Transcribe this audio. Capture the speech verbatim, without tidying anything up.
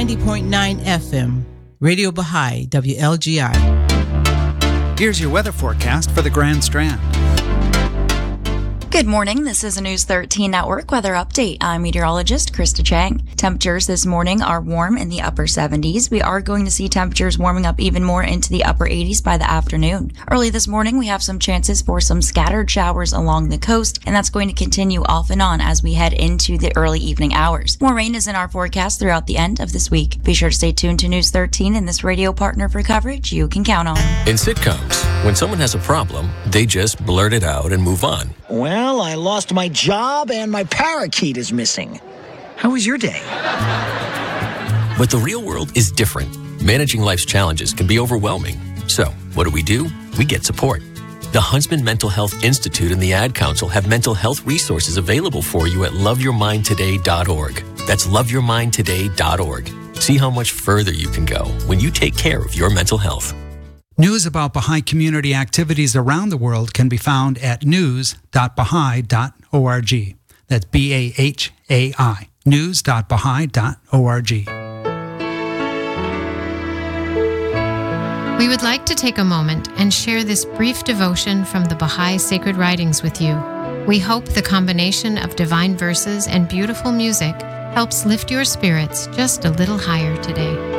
ninety point nine F M, Radio Baha'i, W L G I. Here's your weather forecast for the Grand Strand. Good morning. This is a News thirteen Network weather update. I'm meteorologist Krista Chang. Temperatures this morning are warm in the upper seventies. We are going to see temperatures warming up even more into the upper eighties by the afternoon. Early this morning, we have some chances for some scattered showers along the coast, and that's going to continue off and on as we head into the early evening hours. More rain is in our forecast throughout the end of this week. Be sure to stay tuned to News thirteen and this radio partner for coverage you can count on. In sitcoms, when someone has a problem, they just blurt it out and move on. Well, I lost my job and my parakeet is missing. How was your day? But the real world is different. Managing life's challenges can be overwhelming. So, what do we do? We get support. The Huntsman Mental Health Institute and the Ad Council have mental health resources available for you at love your mind today dot org. That's love your mind today dot org. See how much further you can go when you take care of your mental health. News about Baha'i community activities around the world can be found at news dot baha'i dot org. That's B A H A I, news dot baha'i dot org. We would like to take a moment and share this brief devotion from the Baha'i Sacred Writings with you. We hope the combination of divine verses and beautiful music helps lift your spirits just a little higher today.